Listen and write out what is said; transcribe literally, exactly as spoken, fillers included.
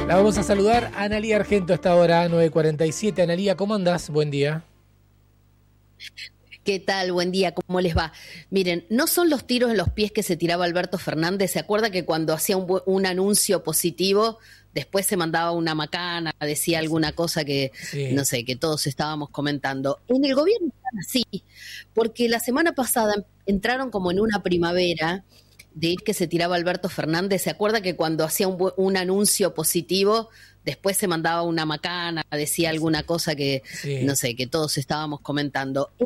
La vamos a saludar a Analía Argento a esta hora, nueve cuarenta y siete. Analía, ¿cómo andás? Buen día. ¿Qué tal? Buen día, ¿cómo les va? Miren, no son los tiros en los pies que se tiraba Alberto Fernández. ¿Se acuerda que cuando hacía un, un anuncio positivo, después se mandaba una macana, decía alguna cosa que, sí. no sé, que todos estábamos comentando? En el gobierno están así, porque la semana pasada entraron como en una primavera de ir que se tiraba Alberto Fernández. ¿Se acuerda que cuando hacía un, un anuncio positivo, después se mandaba una macana, decía alguna cosa que, sí. no sé, que todos estábamos comentando? En